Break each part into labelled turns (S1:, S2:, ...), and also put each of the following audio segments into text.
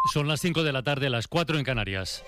S1: Son las 5 de la tarde, las 4 en Canarias.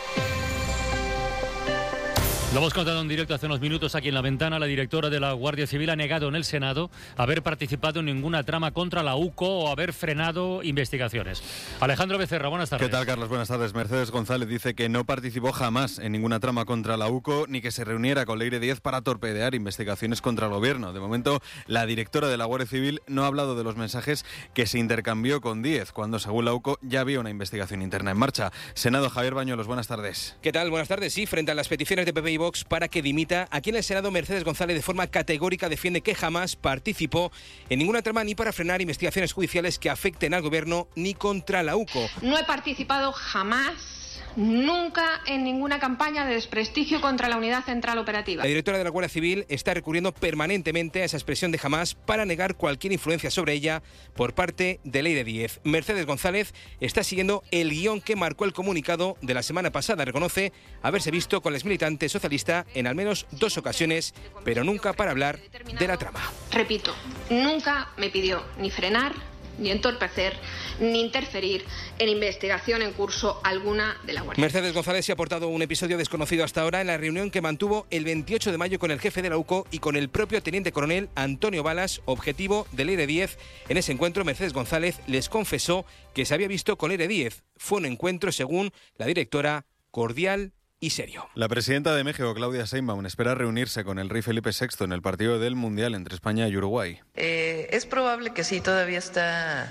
S1: Lo hemos contado en directo hace unos minutos aquí en La Ventana. La directora de la Guardia Civil ha negado en el Senado haber participado en ninguna trama contra la UCO o haber frenado investigaciones. Alejandro Becerra, buenas tardes.
S2: ¿Qué tal, Carlos? Buenas tardes. Mercedes González dice que no participó jamás en ninguna trama contra la UCO ni que se reuniera con Leire Díez para torpedear investigaciones contra el gobierno. De momento, la directora de la Guardia Civil no ha hablado de los mensajes que se intercambió con Díez, cuando, según la UCO, ya había una investigación interna en marcha. Senado, Javier Bañuelos, buenas tardes.
S3: ¿Qué tal? Buenas tardes. Sí, frente a las peticiones de PP y Vox para que dimita, aquí en el Senado Mercedes González de forma categórica defiende que jamás participó en ninguna trama ni para frenar investigaciones judiciales que afecten al gobierno ni contra la UCO.
S4: No he participado jamás, nunca, en ninguna campaña de desprestigio contra la Unidad Central Operativa.
S3: La directora de la Guardia Civil está recurriendo permanentemente a esa expresión de jamás para negar cualquier influencia sobre ella por parte de Leire Díez. Mercedes González está siguiendo el guión que marcó el comunicado de la semana pasada. Reconoce haberse visto con la exmilitante socialista en al menos 2 ocasiones, pero nunca para hablar de la trama.
S4: Repito, nunca me pidió ni frenar, ni entorpecer, ni interferir en investigación en curso alguna de la Guardia.
S3: Mercedes González se ha aportado un episodio desconocido hasta ahora en la reunión que mantuvo el 28 de mayo con el jefe de la UCO y con el propio teniente coronel Antonio Balas, objetivo de Leire Díez. En ese encuentro, Mercedes González les confesó que se había visto con Leire Díez. Fue un encuentro, según la directora, cordial y serio.
S2: La presidenta de México, Claudia Sheinbaum, espera reunirse con el rey Felipe VI en el partido del Mundial entre España y Uruguay.
S5: Es probable que sí, todavía está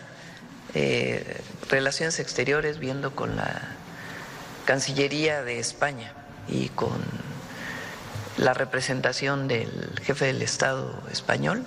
S5: Relaciones Exteriores viendo con la Cancillería de España y con la representación del jefe del Estado español,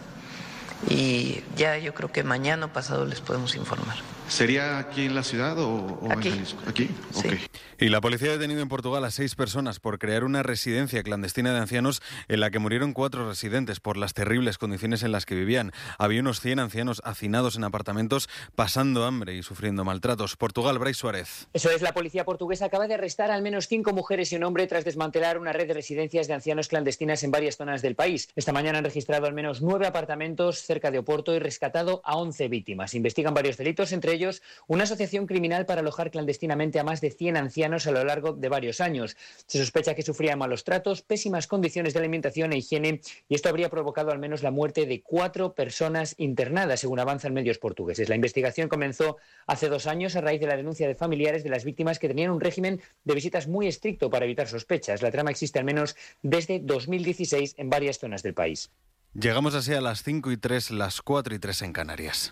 S5: y ya yo creo que mañana o pasado les podemos informar.
S6: ¿Sería aquí en la ciudad o
S5: aquí?
S6: En Jalisco? ¿Aquí?
S5: Sí.
S6: Okay.
S2: Y la policía ha detenido en Portugal a 6 personas por crear una residencia clandestina de ancianos en la que murieron 4 residentes por las terribles condiciones en las que vivían. Había unos 100 ancianos hacinados en apartamentos pasando hambre y sufriendo maltratos. Portugal, Brais Suárez.
S7: Eso es, la policía portuguesa acaba de arrestar al menos 5 mujeres y un hombre tras desmantelar una red de residencias de ancianos clandestinas en varias zonas del país. Esta mañana han registrado al menos 9 apartamentos cerca de Oporto y rescatado a 11 víctimas. Investigan varios delitos, entre ellos una asociación criminal para alojar clandestinamente a más de 100 ancianos a lo largo de varios años. Se sospecha que sufrían malos tratos, pésimas condiciones de alimentación e higiene, y esto habría provocado al menos la muerte de 4 personas internadas, según avanzan medios portugueses. La investigación comenzó hace 2 años a raíz de la denuncia de familiares de las víctimas que tenían un régimen de visitas muy estricto para evitar sospechas. La trama existe al menos desde 2016 en varias zonas del país.
S2: Llegamos así a las 5:03, las 4:03 en Canarias.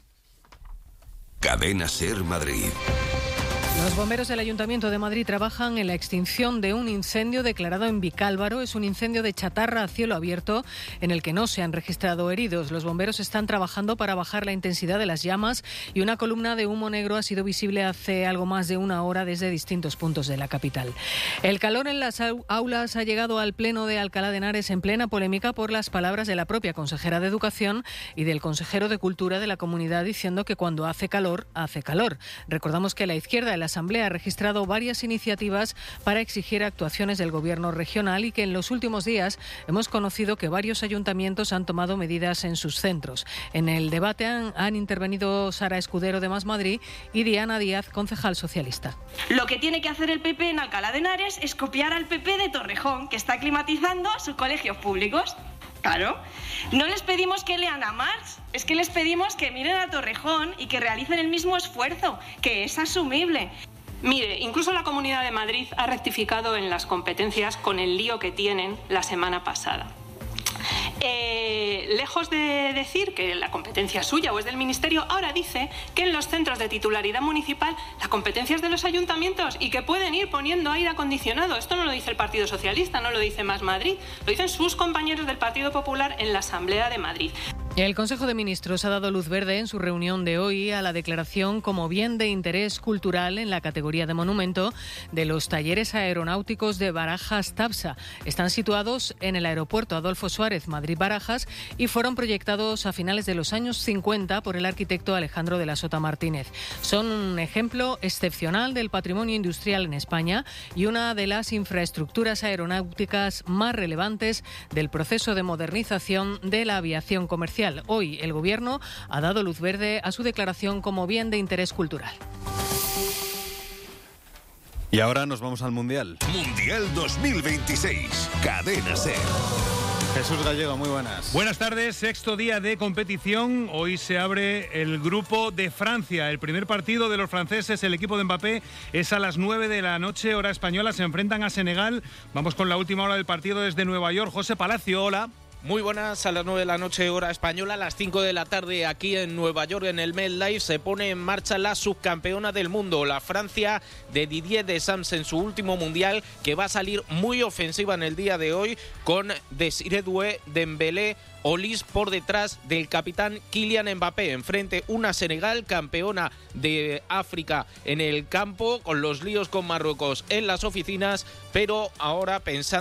S8: Cadena SER Madrid.
S9: Los bomberos del Ayuntamiento de Madrid trabajan en la extinción de un incendio declarado en Vicálvaro. Es un incendio de chatarra a cielo abierto en el que no se han registrado heridos. Los bomberos están trabajando para bajar la intensidad de las llamas y una columna de humo negro ha sido visible hace algo más de 1 hora desde distintos puntos de la capital. El calor en las aulas ha llegado al Pleno de Alcalá de Henares en plena polémica por las palabras de la propia consejera de Educación y del consejero de Cultura de la comunidad, diciendo que cuando hace calor, hace calor. Recordamos que la izquierda de la Asamblea ha registrado varias iniciativas para exigir actuaciones del Gobierno regional y que en los últimos días hemos conocido que varios ayuntamientos han tomado medidas en sus centros. En el debate han intervenido Sara Escudero de Más Madrid y Diana Díaz, concejal socialista.
S10: Lo que tiene que hacer el PP en Alcalá de Henares es copiar al PP de Torrejón, que está climatizando sus colegios públicos. Claro, no les pedimos que lean a Marx, es que les pedimos que miren a Torrejón y que realicen el mismo esfuerzo, que es asumible.
S11: Mire, incluso la Comunidad de Madrid ha rectificado en las competencias con el lío que tienen la semana pasada. Lejos de decir que la competencia es suya o es del Ministerio, ahora dice que en los centros de titularidad municipal la competencia es de los ayuntamientos y que pueden ir poniendo aire acondicionado. Esto no lo dice el Partido Socialista, no lo dice Más Madrid, lo dicen sus compañeros del Partido Popular en la Asamblea de Madrid.
S9: El Consejo de Ministros ha dado luz verde en su reunión de hoy a la declaración como bien de interés cultural en la categoría de monumento de los talleres aeronáuticos de Barajas-Tabsa. Están situados en el aeropuerto Adolfo Suárez, Madrid-Barajas, y fueron proyectados a finales de los años 50 por el arquitecto Alejandro de la Sota Martínez. Son un ejemplo excepcional del patrimonio industrial en España y una de las infraestructuras aeronáuticas más relevantes del proceso de modernización de la aviación comercial. Hoy el Gobierno ha dado luz verde a su declaración como bien de interés cultural.
S2: Y ahora nos vamos al Mundial.
S8: Mundial 2026. Cadena SER.
S2: Jesús Gallego, muy buenas.
S12: Buenas tardes, sexto día de competición. Hoy se abre el grupo de Francia. El primer partido de los franceses, el equipo de Mbappé, es a las 9 de la noche, hora española. Se enfrentan a Senegal. Vamos con la última hora del partido desde Nueva York. José Palacio, hola.
S13: Muy buenas, a las 9 de la noche hora española, a las 5 de la tarde aquí en Nueva York en el MetLife se pone en marcha la subcampeona del mundo, la Francia de Didier Deschamps en su último mundial, que va a salir muy ofensiva en el día de hoy con Désiré Doué, Dembélé, Olise por detrás del capitán Kylian Mbappé. Enfrente una Senegal, campeona de África en el campo, con los líos con Marruecos en las oficinas, pero ahora pensando